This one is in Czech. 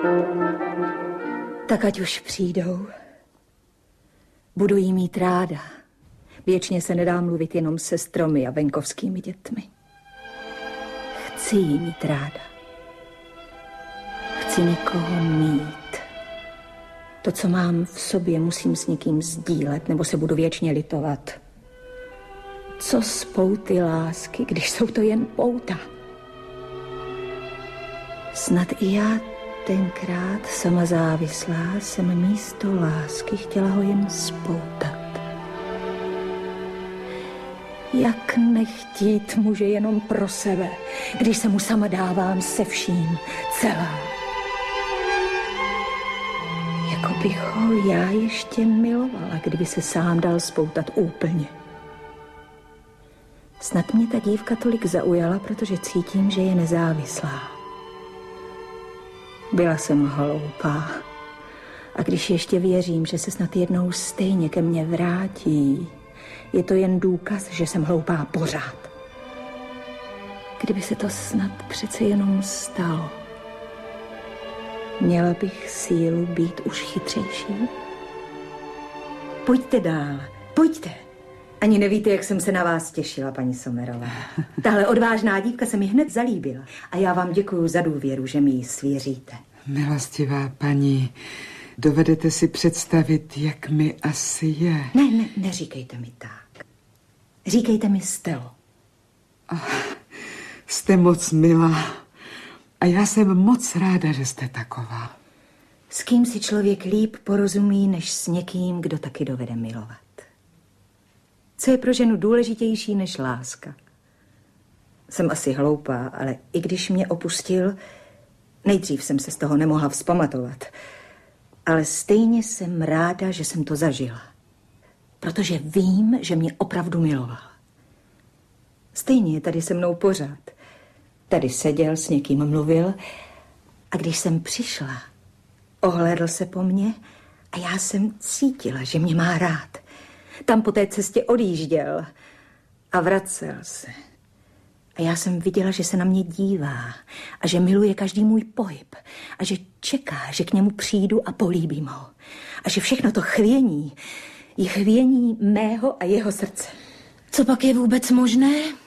Tak ať už přijdou. Budu jí mít ráda. Věčně se nedá mluvit jenom se stromy a venkovskými dětmi. Chci jí mít ráda. Chci někoho mít. To, co mám v sobě, musím s někým sdílet, nebo se budu věčně litovat. Co spouty lásky, když jsou to jen pouta? Snad i já tenkrát sama závislá jsem místo lásky chtěla ho jen spoutat. Jak nechtít muže jenom pro sebe, když se mu sama dávám se vším, celá. Jako bych ho já ještě milovala, kdyby se sám dal spoutat úplně. Snad mě ta dívka tolik zaujala, protože cítím, že je nezávislá. Byla jsem hloupá. A když ještě věřím, že se snad jednou stejně ke mně vrátí, je to jen důkaz, že jsem hloupá pořád. Kdyby se to snad přece jenom stalo, měla bych sílu být už chytřejší. Pojďte dál, pojďte. Ani nevíte, jak jsem se na vás těšila, paní Sommerová. Tahle odvážná dívka se mi hned zalíbila. A já vám děkuju za důvěru, že mi ji svěříte. Milostivá paní, dovedete si představit, jak mi asi je? Ne, neříkejte mi tak. Říkejte mi Stelo. Jste moc milá. A já jsem moc ráda, že jste taková. S kým si člověk líp porozumí, než s někým, kdo taky dovede milovat. Co je pro ženu důležitější než láska? Jsem asi hloupá, ale i když mě opustil, nejdřív jsem se z toho nemohla vzpamatovat. Ale stejně jsem ráda, že jsem to zažila. Protože vím, že mě opravdu miloval. Stejně je tady se mnou pořád. Tady seděl, s někým mluvil a když jsem přišla, ohlédl se po mně a já jsem cítila, že mě má rád. Tam po té cestě odjížděl a vracel se. A já jsem viděla, že se na mě dívá a že miluje každý můj pohyb a že čeká, že k němu přijdu a políbím ho. A že všechno to chvění je chvění mého a jeho srdce. Co pak je vůbec možné?